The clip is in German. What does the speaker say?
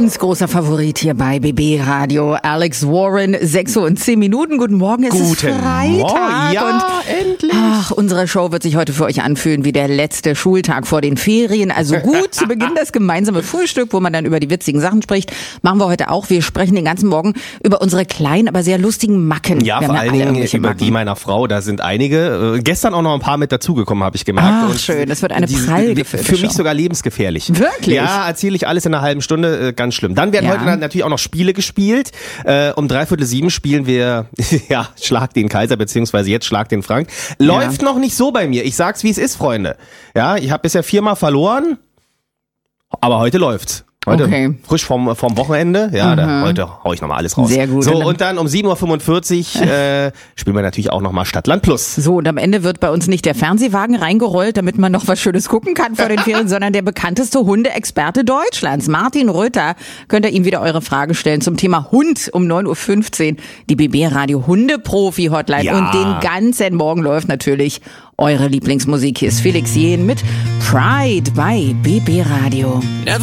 Ganz großer Favorit hier bei BB Radio. Alex Warren, 6:10 Uhr. Guten Morgen, es ist Freitag. Morgen. Ja, und endlich. Unsere Show wird sich heute für euch anfühlen wie der letzte Schultag vor den Ferien. Also gut, zu Beginn das gemeinsame Frühstück, wo man dann über die witzigen Sachen spricht, machen wir heute auch. Wir sprechen den ganzen Morgen über unsere kleinen, aber sehr lustigen Macken. Ja, vor allen Dingen über die meiner Frau. Da sind einige. Gestern auch noch ein paar mit dazugekommen, habe ich gemerkt. Ach, schön, das wird eine prall gefüllte Für mich Show. sogar lebensgefährlich. Wirklich? Ja, erzähle ich alles in einer halben Stunde. Ganz schlimm. Dann werden heute natürlich auch noch Spiele gespielt. Um 6:45 spielen wir Schlag den Kaiser, beziehungsweise jetzt Schlag den Frank. Läuft noch nicht so bei mir. Ich sag's, wie es ist, Freunde. Ja, ich habe bisher 4-mal verloren, aber heute läuft's. Heute frisch vom Wochenende. Ja, heute hau ich nochmal alles raus. Sehr gut. So, und dann um 7:45 spielen wir natürlich auch nochmal Stadtland Plus. So, und am Ende wird bei uns nicht der Fernsehwagen reingerollt, damit man noch was Schönes gucken kann vor den Ferien, sondern der bekannteste Hundeexperte Deutschlands, Martin Rütter. Könnt ihr ihm wieder eure Frage stellen zum Thema Hund um 9:15 Uhr. Die BB Radio Hundeprofi Hotline. Ja. Und den ganzen Morgen läuft natürlich eure Lieblingsmusik. Hier ist Felix Jähn mit Pride bei BB Radio.